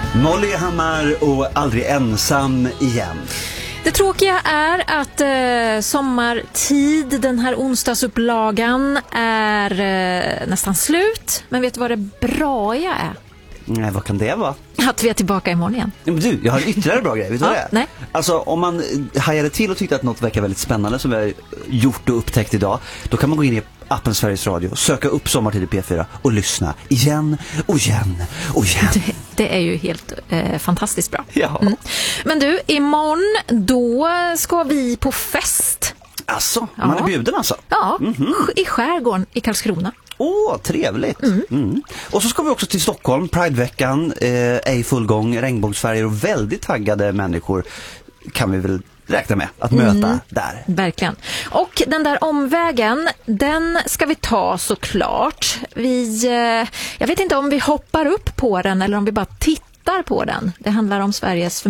Molly Hammar och Aldrig ensam igen. Det tråkiga är att sommartid, den här onsdagsupplagan, är nästan slut. Men vet du vad det braiga är? Nej, vad kan det vara? Att vi är tillbaka imorgon igen. Men du, jag har ytterligare bra grej. Vet du vad det är? Nej. Alltså, om man hajade till och tyckte att något verkar väldigt spännande som vi har gjort och upptäckt idag, då kan man gå in i appen Sveriges Radio, söka upp Sommartid i P4 och lyssna igen och igen och igen. Det är ju helt fantastiskt bra. Ja. Mm. Men du, imorgon då ska vi på fest. Alltså, man är bjuden alltså? Ja, i skärgården i Karlskrona. Trevligt. Och så ska vi också till Stockholm, Prideveckan, är i full gång, regnbågsfärger och väldigt taggade människor kan vi väl räkna med att möta där. Verkligen. Och den där omvägen, den ska vi ta såklart. Jag vet inte om vi hoppar upp på den eller om vi bara tittar på den. Det handlar om Sveriges